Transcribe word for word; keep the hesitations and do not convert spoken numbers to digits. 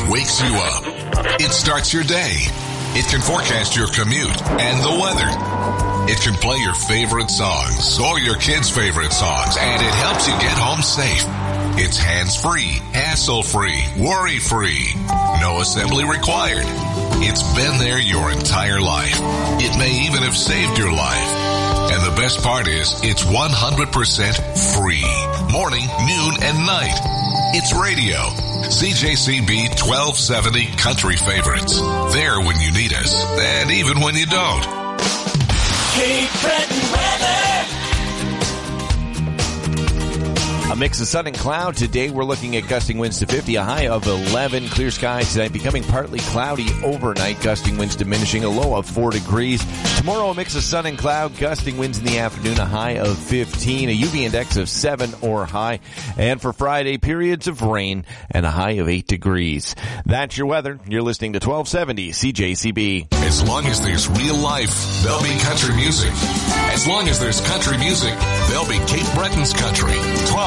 wakes you up. It starts your day. It can forecast your commute and the weather. It can play your favorite songs or your kids' favorite songs, and it helps you get home safe. It's hands-free, hassle-free, worry-free. No assembly required. It's been there your entire life. It may even have saved your life. And the best part is, it's one hundred percent free. Morning, noon, and night. It's radio. C J C B twelve seventy Country Favorites. There when you need us, and even when you don't. Cape Breton weather. A mix of sun and cloud. Today we're looking at gusting winds to fifty, a high of eleven. Clear skies tonight, becoming partly cloudy overnight. Gusting winds diminishing, a low of four degrees. Tomorrow a mix of sun and cloud. Gusting winds in the afternoon, a high of fifteen. A U V index of seven or high. And for Friday, periods of rain and a high of eight degrees. That's your weather. You're listening to twelve seventy C J C B. As long as there's real life, there'll be country music. As long as there's country music, there'll be Cape Breton's country. twelve